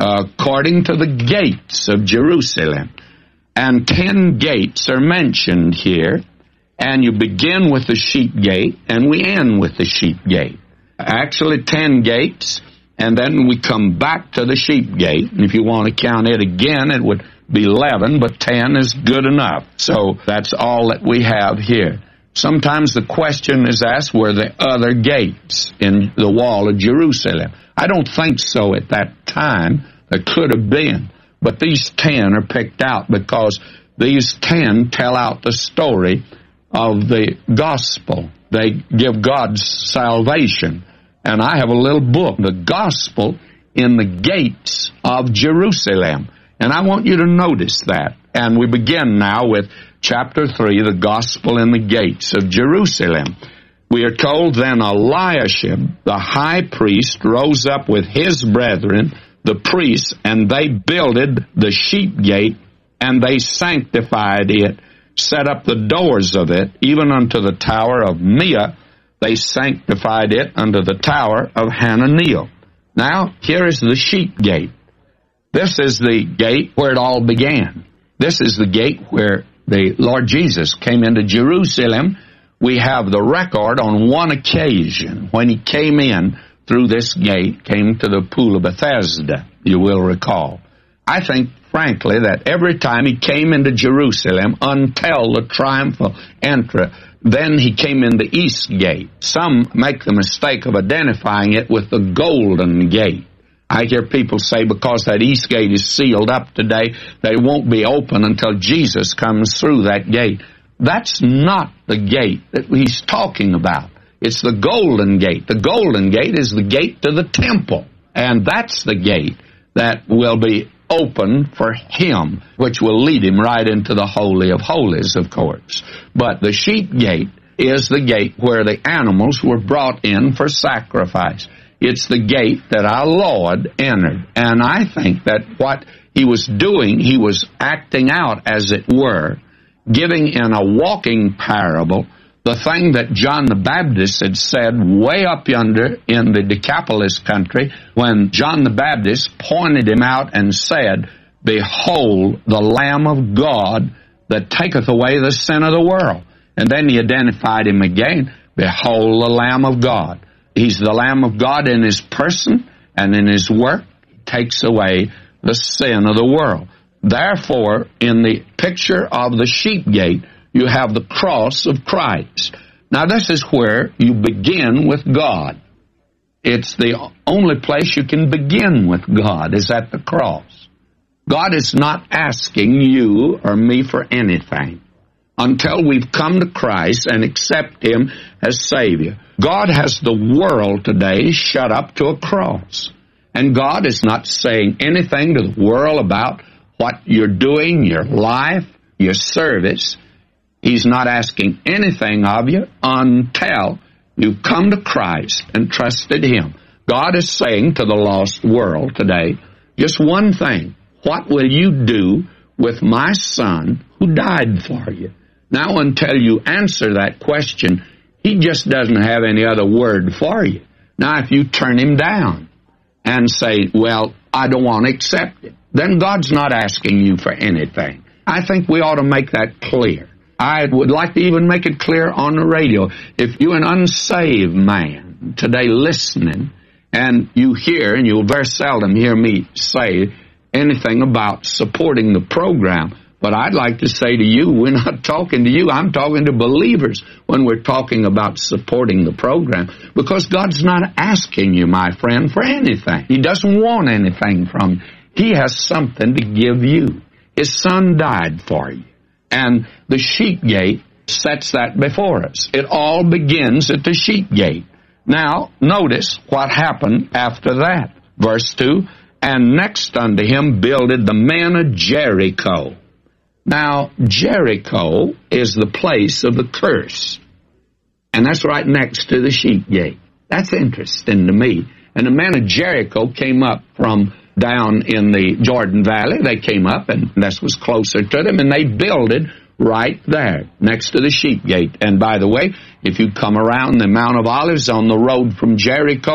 according to the gates of Jerusalem. And 10 gates are mentioned here, and you begin with the sheep gate, and we end with the sheep gate. Actually, 10 gates, and then we come back to the sheep gate. And if you want to count it again, it would be 11, but 10 is good enough. So that's all that we have here. Sometimes the question is asked, were there other gates in the wall of Jerusalem? I don't think so at that time. There could have been. But these 10 are picked out because these 10 tell out the story of the gospel. They give God's salvation. And I have a little book, The Gospel in the Gates of Jerusalem. And I want you to notice that. And we begin now with chapter 3, The Gospel in the Gates of Jerusalem. We are told, then Eliashib, the high priest, rose up with his brethren, the priests, and they builded the sheep gate, and they sanctified it, set up the doors of it, even unto the tower of Meah. They sanctified it unto the tower of Hananiel. Now, here is the sheep gate. This is the gate where it all began. This is the gate where the Lord Jesus came into Jerusalem. We have the record on one occasion when he came in through this gate, came to the pool of Bethesda, you will recall. I think, frankly, that every time he came into Jerusalem until the triumphal entry, then he came in the east gate. Some make the mistake of identifying it with the golden gate. I hear people say because that east gate is sealed up today, that it won't be open until Jesus comes through that gate. That's not the gate that he's talking about. It's the golden gate. The golden gate is the gate to the temple. And that's the gate that will be open for him, which will lead him right into the Holy of Holies, of course. But the sheep gate is the gate where the animals were brought in for sacrifice. It's the gate that our Lord entered. And I think that what he was doing, he was acting out, as it were, giving in a walking parable the thing that John the Baptist had said way up yonder in the Decapolis country when John the Baptist pointed him out and said, "Behold, the Lamb of God that taketh away the sin of the world." And then he identified him again, "Behold, the Lamb of God." He's the Lamb of God in his person and in his work. He takes away the sin of the world. Therefore, in the picture of the sheep gate, you have the cross of Christ. Now, this is where you begin with God. It's the only place you can begin with God is at the cross. God is not asking you or me for anything until we've come to Christ and accept him as Savior. God has the world today shut up to a cross. And God is not saying anything to the world about what you're doing, your life, your service. He's not asking anything of you until you've come to Christ and trusted him. God is saying to the lost world today just one thing: what will you do with my son who died for you? Now, until you answer that question, he just doesn't have any other word for you. Now, if you turn him down and say, "Well, I don't want to accept it," then God's not asking you for anything. I think we ought to make that clear. I would like to even make it clear on the radio. If you're an unsaved man today listening, and you hear, and you'll very seldom hear me say anything about supporting the program, but I'd like to say to you, we're not talking to you, I'm talking to believers when we're talking about supporting the program, because God's not asking you, my friend, for anything. He doesn't want anything from you. He has something to give you. His son died for you. And the sheep gate sets that before us. It all begins at the sheep gate. Now, notice what happened after that. Verse 2, "And next unto him builded the men of Jericho." Now, Jericho is the place of the curse. And that's right next to the sheep gate. That's interesting to me. And the men of Jericho came up from down in the Jordan Valley. They came up, and this was closer to them, and they builded right there next to the sheep gate. And by the way, if you come around the Mount of Olives on the road from Jericho,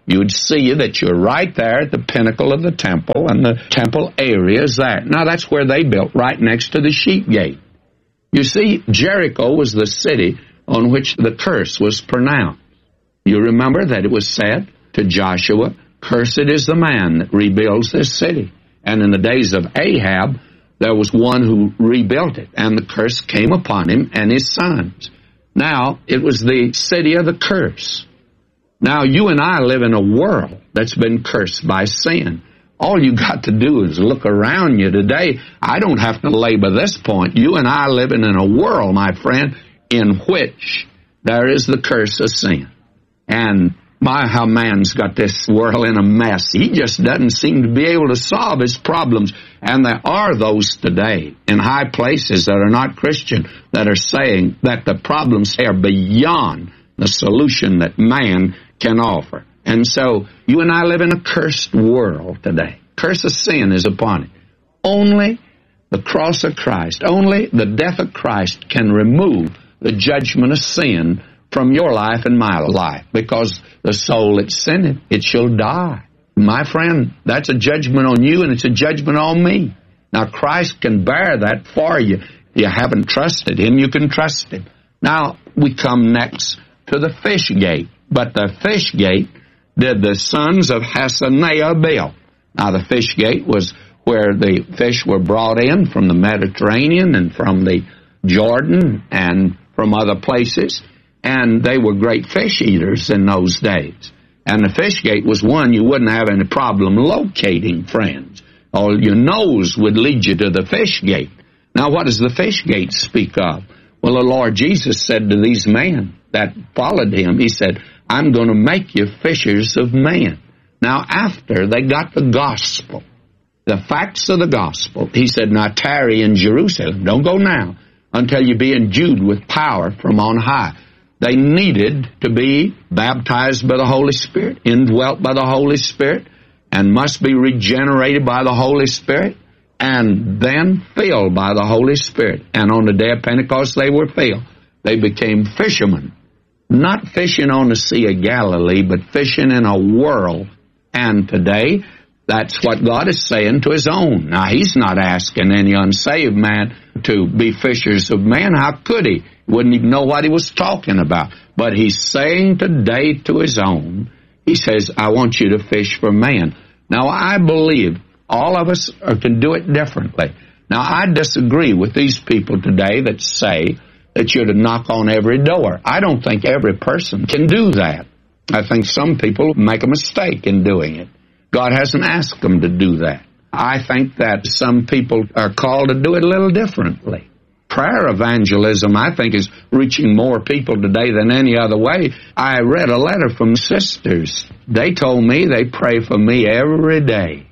you would see that you're right there at the pinnacle of the temple, and the temple area is there. Now, that's where they built, right next to the sheep gate. You see, Jericho was the city on which the curse was pronounced. You remember that it was said to Joshua, "Cursed is the man that rebuilds this city." And in the days of Ahab, there was one who rebuilt it, and the curse came upon him and his sons. Now, it was the city of the curse. Now, you and I live in a world that's been cursed by sin. All you got to do is look around you today. I don't have to labor this point. You and I living in a world, my friend, in which there is the curse of sin. And my, how man's got this world in a mess. He just doesn't seem to be able to solve his problems. And there are those today in high places that are not Christian that are saying that the problems are beyond the solution that man can offer. And so you and I live in a cursed world today. Curse of sin is upon it. Only the cross of Christ, only the death of Christ can remove the judgment of sin from your life and my life, because the soul that sinneth, it shall die. My friend, that's a judgment on you, and it's a judgment on me. Now, Christ can bear that for you. If you haven't trusted Him, you can trust Him. Now, we come next to the fish gate. But the fish gate did the sons of Hassenaah build. Now, the fish gate was where the fish were brought in from the Mediterranean and from the Jordan and from other places. And they were great fish eaters in those days. And the fish gate was one you wouldn't have any problem locating, friends. Or your nose would lead you to the fish gate. Now, what does the fish gate speak of? Well, the Lord Jesus said to these men that followed Him, He said, "I'm going to make you fishers of men." Now, after they got the gospel, the facts of the gospel, He said, "Now tarry in Jerusalem. Don't go now until you be endued with power from on high." They needed to be baptized by the Holy Spirit, indwelt by the Holy Spirit, and must be regenerated by the Holy Spirit, and then filled by the Holy Spirit. And on the day of Pentecost, they were filled. They became fishermen, not fishing on the Sea of Galilee, but fishing in a world. And today, that's what God is saying to His own. Now, He's not asking any unsaved man to be fishers of men. How could He? Wouldn't even know what He was talking about. But He's saying today to His own, He says, "I want you to fish for man." Now, I believe all of us can do it differently. Now, I disagree with these people today that say that you're to knock on every door. I don't think every person can do that. I think some people make a mistake in doing it. God hasn't asked them to do that. I think that some people are called to do it a little differently. Prayer evangelism, I think, is reaching more people today than any other way. I read a letter from sisters. They told me they pray for me every day.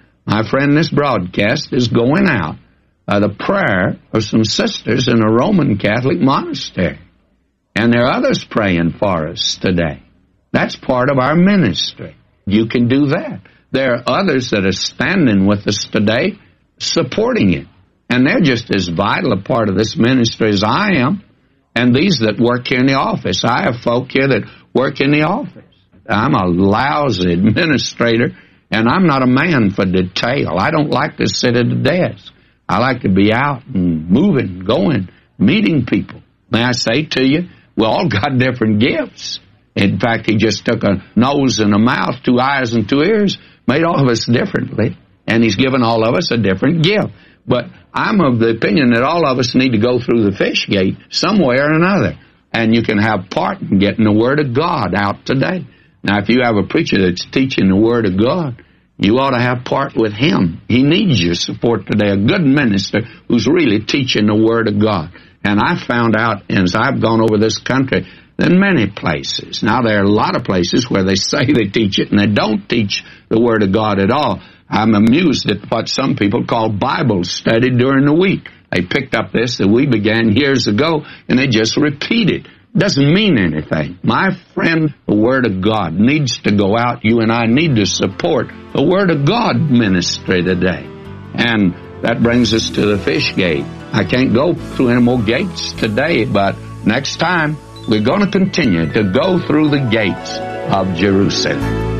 My friend, this broadcast is going out by the prayer of some sisters in a Roman Catholic monastery. And there are others praying for us today. That's part of our ministry. You can do that. There are others that are standing with us today supporting it. And they're just as vital a part of this ministry as I am. And these that work here in the office. I have folk here that work in the office. I'm a lousy administrator, and I'm not a man for detail. I don't like to sit at a desk. I like to be out and moving, going, meeting people. May I say to you, we all got different gifts. In fact, He just took a nose and a mouth, 2 eyes and 2 ears, made all of us differently, and He's given all of us a different gift. But I'm of the opinion that all of us need to go through the fish gate somewhere or another, and you can have part in getting the Word of God out today. Now, if you have a preacher that's teaching the Word of God, you ought to have part with him. He needs your support today, a good minister who's really teaching the Word of God. And I found out, as I've gone over this country, in many places. Now, there are a lot of places where they say they teach it, and they don't teach the Word of God at all. I'm amused at what some people call Bible study during the week. They picked up this that we began years ago, and they just repeat it. Doesn't mean anything. My friend, the Word of God needs to go out. You and I need to support the Word of God ministry today. And that brings us to the fish gate. I can't go through any more gates today, but next time we're going to continue to go through the gates of Jerusalem.